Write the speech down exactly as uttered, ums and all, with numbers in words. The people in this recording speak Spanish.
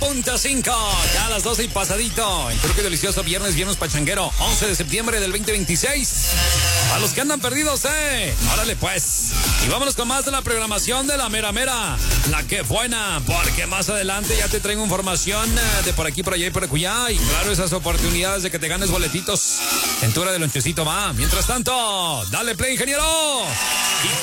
punto cinco. Ya a las doce y pasadito. El truque delicioso viernes, viernes pachanguero. once de septiembre del veinte veintiséis. A los que andan perdidos, eh. Órale pues. Y vámonos con más de la programación de la mera mera. La que buena. Porque más adelante ya te traigo información de por aquí, por allá y por acullá. Y claro, esas oportunidades de que te ganes boletitos en tu hora de lonchecito, va. Mientras tanto, dale play, ingeniero.